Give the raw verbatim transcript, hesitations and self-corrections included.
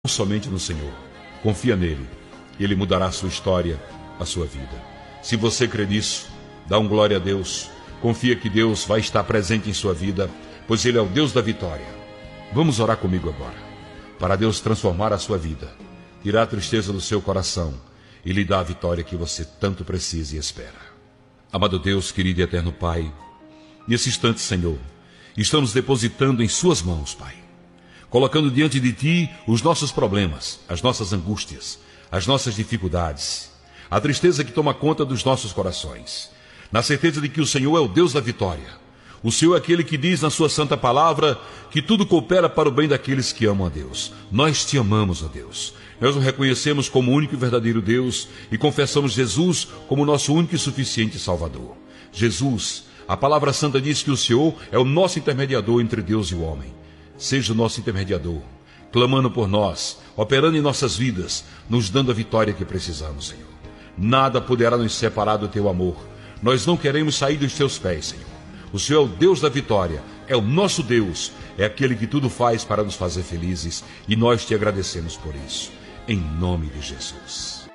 somente no Senhor. Confia nele. Ele mudará a sua história, a sua vida. Se você crê nisso, dá um glória a Deus. Confia que Deus vai estar presente em sua vida, pois Ele é o Deus da vitória. Vamos orar comigo agora, para Deus transformar a sua vida, tirar a tristeza do seu coração e lhe dar a vitória que você tanto precisa e espera. Amado Deus, querido e eterno Pai, nesse instante, Senhor, estamos depositando em suas mãos, Pai, colocando diante de Ti os nossos problemas, as nossas angústias, as nossas dificuldades, a tristeza que toma conta dos nossos corações, na certeza de que o Senhor é o Deus da vitória. O Senhor é aquele que diz na sua santa palavra que tudo coopera para o bem daqueles que amam a Deus. Nós Te amamos, ó Deus. Nós o reconhecemos como o único e verdadeiro Deus e confessamos Jesus como nosso único e suficiente Salvador. Jesus, a palavra santa diz que o Senhor é o nosso intermediador entre Deus e o homem. Seja o nosso intermediador, clamando por nós, operando em nossas vidas, nos dando a vitória que precisamos, Senhor. Nada poderá nos separar do Teu amor. Nós não queremos sair dos Teus pés, Senhor. O Senhor é o Deus da vitória, é o nosso Deus, é aquele que tudo faz para nos fazer felizes e nós Te agradecemos por isso. Em nome de Jesus.